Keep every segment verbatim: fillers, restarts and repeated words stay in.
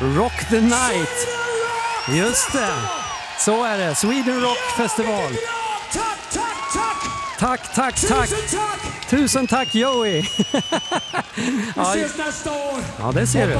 Rock the Night. Just det. Så är det. Sweden Rock Festival. Tack, tack, tack! Tack, tack, tack! Tusen tack! Tusen tack, Joey! Vi ses nästa år! Ja, det ser du.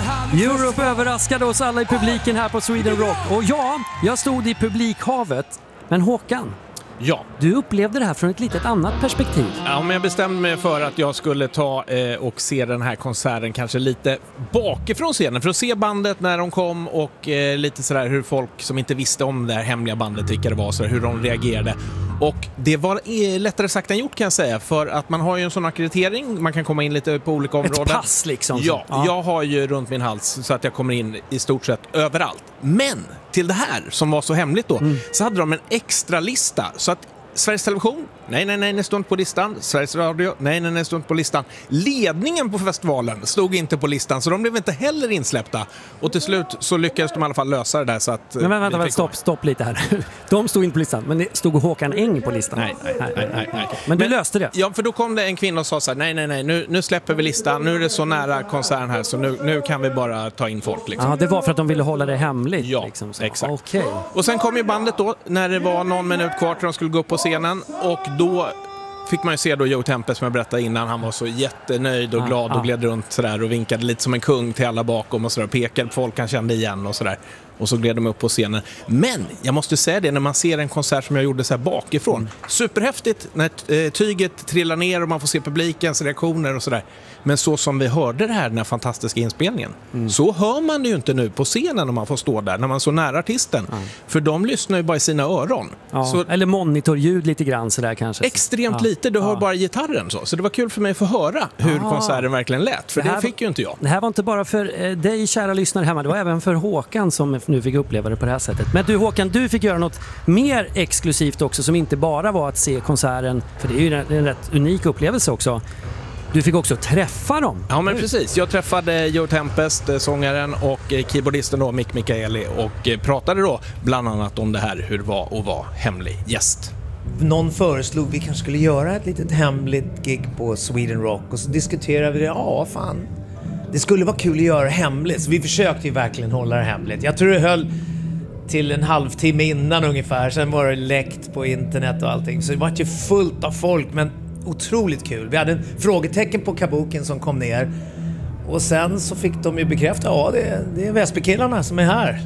Europe överraskade oss alla i publiken här på Sweden Rock. Och ja, jag stod i publikhavet. Men Håkan, Ja. du upplevde det här från ett litet annat perspektiv. Ja, men jag bestämde mig för att jag skulle ta eh, och se den här konserten kanske lite bakifrån scenen. För att se bandet när de kom och eh, lite sådär hur folk som inte visste om det här hemliga bandet, vilka det var, så hur de reagerade. Och det var eh, lättare sagt än gjort, kan jag säga. För att man har ju en sån akkreditering, man kan komma in lite på olika områden. Ett pass liksom. Ja, ja, jag har ju runt min hals så att jag kommer in i stort sett överallt. Men till det här som var så hemligt då, mm. så hade de en extra lista. Så att Sveriges Television, nej, nej, nej, det stod inte på listan. Sveriges Radio, nej, nej, nej, det stod inte på listan. Ledningen på festivalen stod inte på listan, så de blev inte heller insläppta. Och till slut så lyckades de i alla fall lösa det där så att... Men vänta, vänta, stopp, stopp lite här. De stod inte på listan, men det stod Håkan Eng på listan. Nej, nej, nej, nej, nej. Men du men, löste det? Ja, för då kom det en kvinna och sa så här, nej, nej, nej, nu, nu släpper vi listan. Nu är det så nära konserten här, så nu, nu kan vi bara ta in folk. Liksom. Ja, det var för att de ville hålla det hemligt. Ja, liksom, exakt. Okay. Och sen kom ju bandet då, när det var någon minut kvar till de skulle gå upp på scenen. Och då fick man ju se då Joe Tempest, som jag berättade innan. Han var så jättenöjd och glad ah, och gled runt sådär och vinkade lite som en kung till alla bakom och sådär. Pekade på folk han kände igen och sådär. Och så gled de upp på scenen. Men jag måste säga det, när man ser en konsert som jag gjorde så här bakifrån. Mm. Superhäftigt när eh, tyget trillar ner och man får se publikens reaktioner och sådär. Men så som vi hörde det här, den här fantastiska inspelningen. Mm. Så hör man det ju inte nu på scenen om man får stå där, när man är så nära artisten. Mm. För de lyssnar ju bara i sina öron. Ja, så, eller monitorljud lite grann sådär kanske. Extremt ja. lite, du hör ja. bara gitarren så. Så det var kul för mig att få höra hur ja. konserten verkligen lät. För det, det fick ju inte jag. Det här var inte bara för eh, dig, kära lyssnare hemma. Det var även för Håkan som nu fick uppleva det på det här sättet. Men du Håkan, du fick göra något mer exklusivt också, som inte bara var att se konserten. För det är ju en, en rätt unik upplevelse också. Du fick också träffa dem. Ja, men precis. Jag träffade Joe Tempest, sångaren, och keyboardisten då, Mick Michaeli, och pratade då bland annat om det här, hur det var att vara hemlig gäst. Någon föreslog vi kanske skulle göra ett litet hemligt gig på Sweden Rock, och så diskuterade vi det. Ja, fan. Det skulle vara kul att göra hemligt. Så vi försökte ju verkligen hålla det hemligt. Jag tror det höll till en halvtimme innan ungefär. Sen var det läckt på internet och allting. Så det var ju fullt av folk, men otroligt kul. Vi hade en frågetecken på kabuken som kom ner. Och sen så fick de ju bekräfta, ja, det är, det är Väsbykillarna som är här.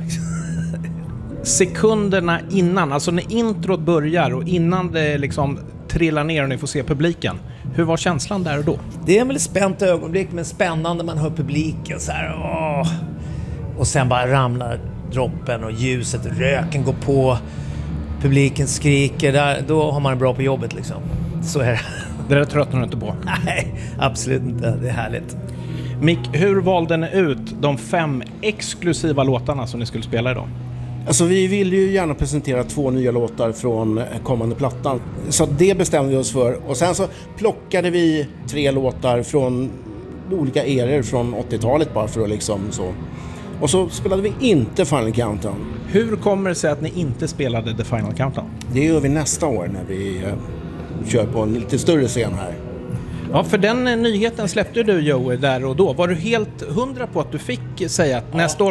Sekunderna innan, alltså när introt börjar och innan det liksom trillar ner och ni får se publiken. Hur var känslan där och då? Det är en väldigt spänt ögonblick, men spännande. Man hör publiken så här. Åh. Och sen bara ramlar droppen och ljuset, röken går på. Publiken skriker. Där, då har man det bra på jobbet liksom. Så är det. Det där tröttnar du inte på? Nej, absolut inte. Det är härligt. Mick, hur valde ni ut de fem exklusiva låtarna som ni skulle spela idag? Alltså vi vill ju gärna presentera två nya låtar från kommande plattan. Så det bestämde vi oss för. Och sen så plockade vi tre låtar från olika eror från åttiotalet bara för att liksom så. Och så spelade vi inte Final Countdown. Hur kommer det sig att ni inte spelade The Final Countdown? Det gör vi nästa år när vi uh, kör på en lite större scen här. Ja, för den nyheten släppte du, Joey, där och då. Var du helt hundra på att du fick säga att ja. nästa år